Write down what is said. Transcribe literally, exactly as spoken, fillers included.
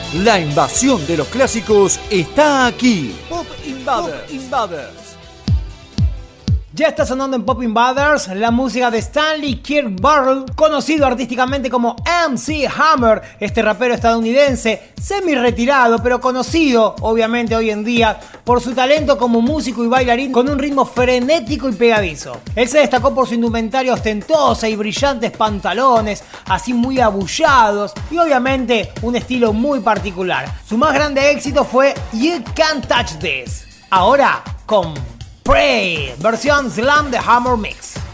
La invasión de los clásicos está aquí. Pop Invaders. Pop Invaders. Ya está sonando en Pop Invaders la música de Stanley Kirk-Burrell, conocido artísticamente como M C Hammer, este rapero estadounidense semi-retirado, pero conocido obviamente hoy en día por su talento como músico y bailarín con un ritmo frenético y pegadizo. Él se destacó por su indumentaria ostentosa y brillantes pantalones, así muy abullados, y obviamente un estilo muy particular. Su más grande éxito fue You Can't Touch This. Ahora con Pray, versión Slam de Hammer Mix.